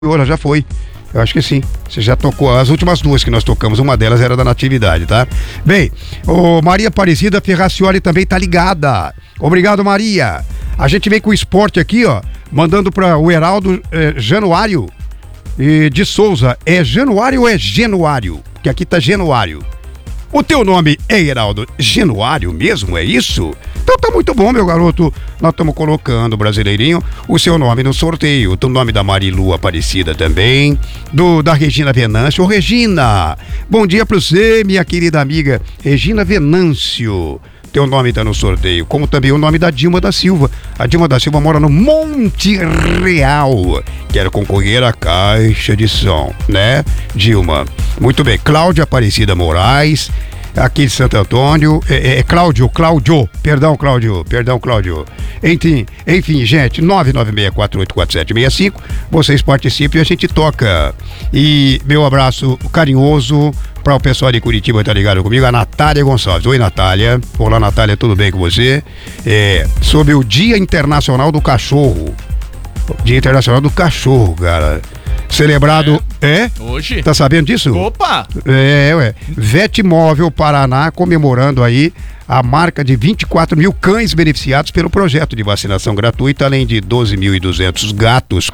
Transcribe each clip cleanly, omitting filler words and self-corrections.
Ela já foi. Eu acho que sim. Você já tocou as últimas duas que nós tocamos. Uma delas era da Natividade, tá? Bem, o Maria Aparecida Ferracioli também tá ligada. Obrigado, Maria. A gente vem com o esporte aqui, ó. Mandando para o Heraldo Januário de Souza. É Januário ou é Genuário? Que aqui tá Genuário. O teu nome é Heraldo Genuário mesmo, é isso? Então tá muito bom, meu garoto. Nós estamos colocando, brasileirinho, o seu nome no sorteio. O nome da Marilu Aparecida também. Da Regina Venâncio. Ô, Regina, bom dia pra você, minha querida amiga Regina Venâncio. Teu nome tá no sorteio, como também o nome da Dilma da Silva. A Dilma da Silva mora no Monte Real. Quer concorrer à caixa de som, né, Dilma? Muito bem. Cláudia Aparecida Moraes, aqui de Santo Antônio. Cláudio. Perdão, Cláudio. Enfim, gente, 996484765. Vocês participem e a gente toca. E meu abraço carinhoso para o pessoal de Curitiba, tá ligado comigo? A Natália Gonçalves. Oi, Natália. Olá, Natália, tudo bem com você? Sobre o Dia Internacional do Cachorro. Dia Internacional do Cachorro, cara. Celebrado. Hoje? Tá sabendo disso? Opa! Vetmóvel Paraná comemorando aí a marca de 24 mil cães beneficiados pelo projeto de vacinação gratuita, além de 12.200 gatos.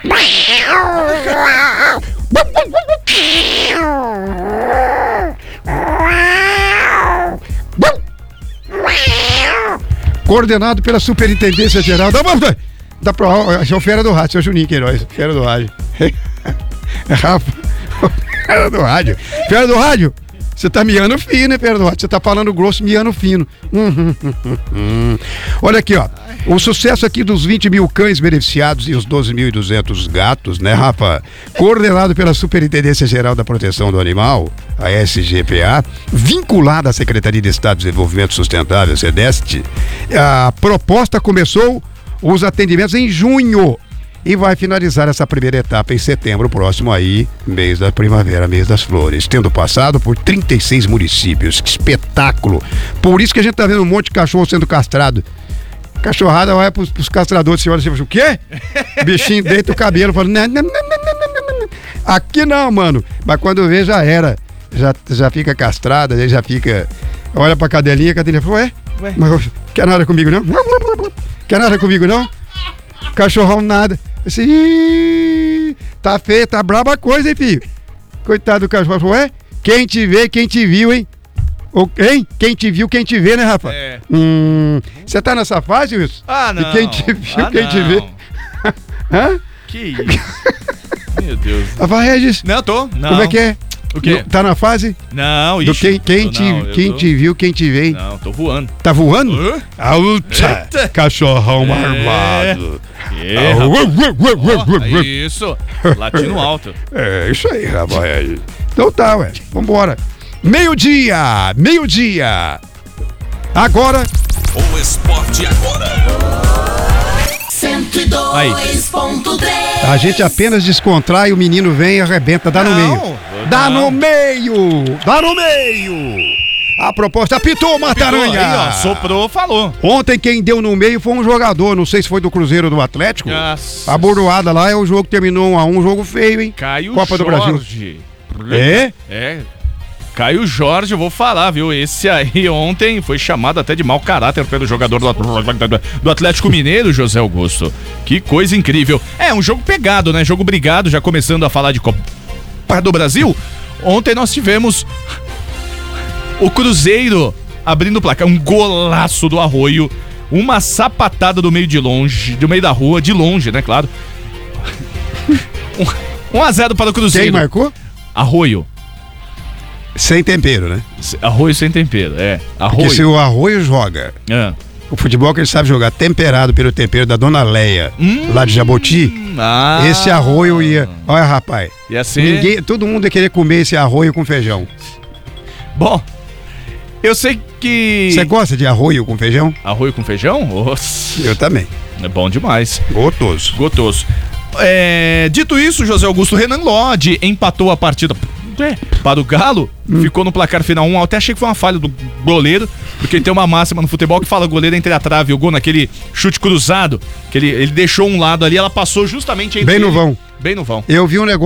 Coordenado pela Superintendência Geral da Fera do Rádio, seu Juninho Queiroz, Fera do Rádio. Fera do Rádio, você tá miando fino, né, Fera do Rádio? Você tá falando grosso, miando fino. Olha aqui, ó. O sucesso aqui dos 20 mil cães beneficiados e os 12.200 gatos, né, Rafa? Coordenado pela Superintendência Geral da Proteção do Animal, a SGPA, vinculada à Secretaria de Estado de Desenvolvimento Sustentável, SEDEST. A proposta começou os atendimentos em junho e vai finalizar essa primeira etapa em setembro próximo aí, mês da primavera, mês das flores, tendo passado por 36 municípios. Que espetáculo! Por isso que a gente tá vendo um monte de cachorro sendo castrado. Cachorrada vai pros castradores, você olha assim, o quê? Bichinho deita o cabelo, fala, não. Aqui não, mano. Mas quando vê, já era. Já fica castrada, aí já fica. Olha pra cadelinha, a cadelinha fala, ué? Mas, quer nada comigo, não? Quer nada comigo, não? Cachorrão nada. Assim, tá feio, tá braba a coisa, hein, filho? Coitado do cachorro. Falou, ué? Quem te vê, quem te viu, hein? Hein? Quem te viu, quem te vê, né, Rafa? Você tá nessa fase, Wilson? Ah, não. E quem te viu, quem te vê? Hã? Que isso? Meu Deus. Rafa Regis? Não, tô. Não. Como é que é? O quê? Tá na fase? Não, do quem te viu, quem te vê? Não, tô voando. Tá voando? Eita. Cachorrão armado. Isso. Latino alto. É isso aí, rapaz. Então tá, ué. Vambora. Meio-dia. Agora. O esporte agora. 102.3. A gente apenas descontrai, o menino vem e arrebenta, dá no meio. Dá no meio. A proposta apitou, Mataranha. Aí, ó, soprou, falou. Ontem quem deu no meio foi um jogador, não sei se foi do Cruzeiro ou do Atlético. Nossa. A bordoada lá, o jogo terminou 1-1, jogo feio, hein? Caio Copa Jorge. Do Brasil. Caio Jorge, eu vou falar, viu? Esse aí ontem foi chamado até de mau caráter pelo jogador do Atlético Mineiro, José Augusto. Que coisa incrível. Um jogo pegado, né? Jogo brigado, já começando a falar de Copa do Brasil. Ontem nós tivemos o Cruzeiro abrindo o placar, um golaço do Arroio, uma sapatada do meio da rua, de longe, né? Claro. 1-0 para o Cruzeiro. Quem marcou? Arroio. Sem tempero, né? Arroio sem tempero, Arroio. Porque se o Arroio joga, o futebol que ele sabe jogar, temperado pelo tempero da Dona Leia, lá de Jaboti, esse Arroio ia... Olha, rapaz, ia ser... todo mundo ia querer comer esse Arroio com feijão. Bom, eu sei que... Você gosta de Arroio com feijão? Arroio com feijão? Nossa. Eu também. É bom demais. Gostoso. Dito isso, José Augusto, Renan Lodge empatou a partida para o Galo, ficou no placar final 1. Até achei que foi uma falha do goleiro, Porque tem uma máxima no futebol que fala o goleiro entre a trave e o gol naquele chute cruzado, que ele deixou um lado ali, ela passou justamente entre Bem no ele- vão. Bem no vão. Eu vi um negócio